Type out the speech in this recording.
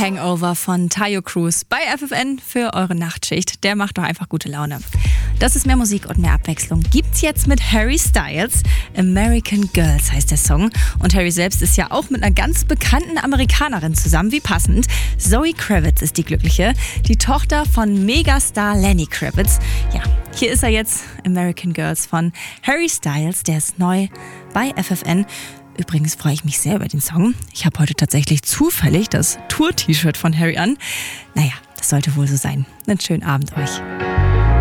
Hangover von Taio Cruz bei FFN für eure Nachtschicht. Der macht doch einfach gute Laune. Das ist mehr Musik und mehr Abwechslung. Gibt's jetzt mit Harry Styles. American Girls heißt der Song. Und Harry selbst ist ja auch mit einer ganz bekannten Amerikanerin zusammen. Wie passend. Zoe Kravitz ist die Glückliche. Die Tochter von Megastar Lenny Kravitz. Ja, hier ist er jetzt. American Girls von Harry Styles. Der ist neu bei FFN. Übrigens freue ich mich sehr über den Song. Ich habe heute tatsächlich zufällig das Tour-T-Shirt von Harry an. Naja, das sollte wohl so sein. Einen schönen Abend euch.